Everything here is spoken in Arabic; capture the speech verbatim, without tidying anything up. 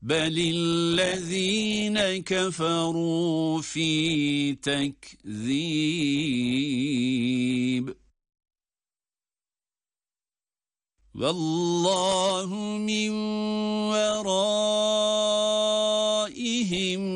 بل الذين كفروا في تكذيب والله من ورائهم